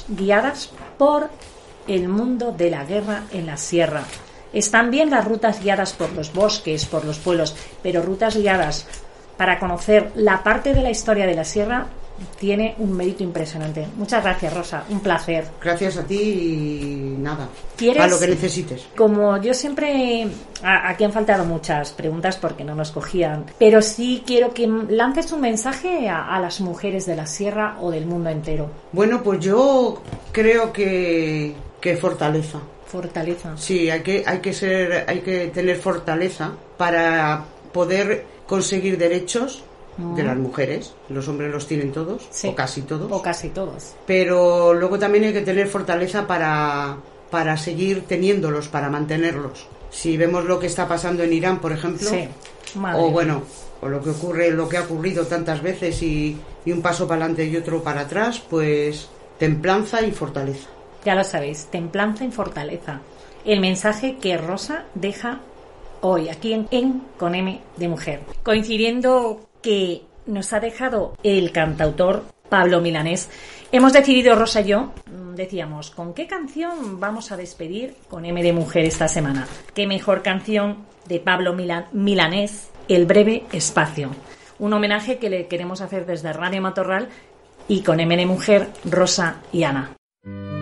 guiadas por el mundo de la guerra en la sierra. Están bien las rutas guiadas por los bosques, por los pueblos, pero rutas guiadas para conocer la parte de la historia de la sierra tiene un mérito impresionante. Muchas gracias, Rosa, un placer. Gracias a ti y nada, ¿Quieres? para lo que necesites. Como yo siempre, aquí han faltado muchas preguntas porque no nos cogían, pero sí quiero que lances un mensaje a las mujeres de la sierra o del mundo entero. Bueno, pues yo creo que fortaleza. Fortaleza. Sí, hay que tener fortaleza para poder conseguir derechos de las mujeres. Los hombres los tienen todos, sí, o casi todos. O casi todos. Pero luego también hay que tener fortaleza para seguir teniéndolos, para mantenerlos. Si vemos lo que está pasando en Irán, por ejemplo, sí, o bueno, o lo que ha ocurrido tantas veces y un paso para adelante y otro para atrás, pues templanza y fortaleza. Ya lo sabéis, templanza y fortaleza. El mensaje que Rosa deja hoy aquí en Con M de Mujer. Coincidiendo que nos ha dejado el cantautor Pablo Milanés, hemos decidido, Rosa y yo, decíamos, ¿con qué canción vamos a despedir Con M de Mujer esta semana? ¿Qué mejor canción de Pablo Milanés, El breve espacio? Un homenaje que le queremos hacer desde Radio Matorral y Con M de Mujer, Rosa y Ana.